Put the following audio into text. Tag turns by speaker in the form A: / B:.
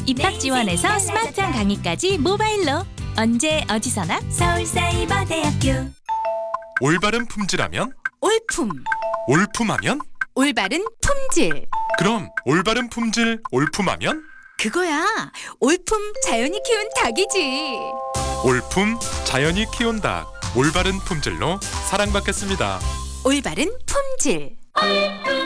A: 입학 지원에서 스마트한 강의까지 모바일로 언제 어디서나 서울사이버대학교.
B: 올바른 품질하면?
C: 올품,
B: 올품하면?
C: 올바른 품질.
B: 그럼 올바른 품질 올품하면?
C: 그거야. 올품 자연이 키운 닭이지.
B: 올품 자연이 키운 닭. 올바른 품질로 사랑받겠습니다.
C: 올바른 품질.